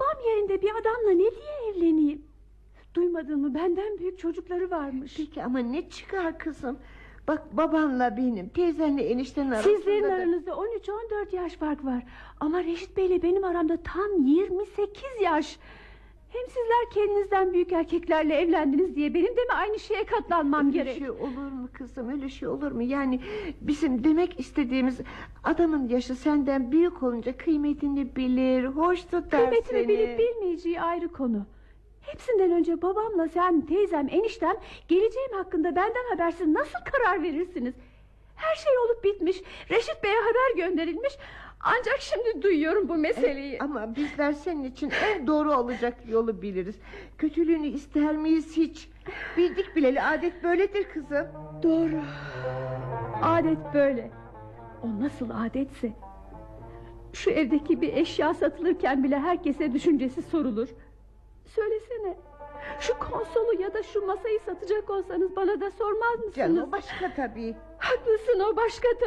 babam yerinde bir adamla ne diye evleneyim? Duymadın mı, benden büyük çocukları varmış. Peki ama ne çıkar kızım? Bak, babanla benim, teyzenle enişten arasında Sizlerin aranızda 13-14 yaş fark var. Ama Reşit Bey'le benim aramda tam 28 yaş. Hem sizler kendinizden büyük erkeklerle evlendiniz diye benim de mi aynı şeye katlanmam gerek? Öyle şey olur mu kızım, öyle şey olur mu? Yani bizim demek istediğimiz, adamın yaşı senden büyük olunca kıymetini bilir, hoş tutar Kıymetini seni. bilip bilmeyeceği ayrı konu. Hepsinden önce babamla sen, teyzem, eniştem geleceğim hakkında benden habersiz nasıl karar verirsiniz? Her şey olup bitmiş, Reşit Bey'e haber gönderilmiş. Ancak şimdi duyuyorum bu meseleyi. Ama bizler senin için en doğru olacak yolu biliriz. Kötülüğünü ister miyiz hiç? Bildik bileli adet böyledir kızım. Doğru. Adet böyle. O nasıl adetse. Şu evdeki bir eşya satılırken bile herkese düşüncesi sorulur. Söylesene, şu konsolu ya da şu masayı satacak olsanız bana da sormaz mısınız? Canım, başka tabii. Haklısın, o başka